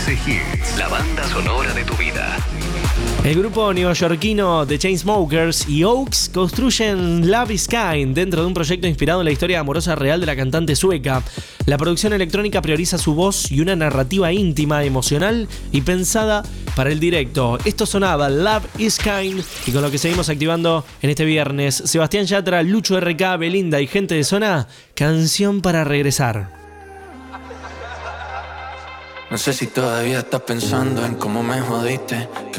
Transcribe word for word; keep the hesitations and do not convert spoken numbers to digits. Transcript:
Once Hits, la banda sonora de tu vida. El grupo neoyorquino The Chainsmokers y Oaks construyen Love is Kind dentro de un proyecto inspirado en la historia amorosa real de la cantante sueca. La producción electrónica prioriza su voz y una narrativa íntima, emocional y pensada para el directo. Esto sonaba Love is Kind, y con lo que seguimos activando en este viernes, Sebastián Yatra, Lucho R K, Belinda y gente de zona, Canción para regresar. No sé si todavía estás pensando en cómo me jodiste.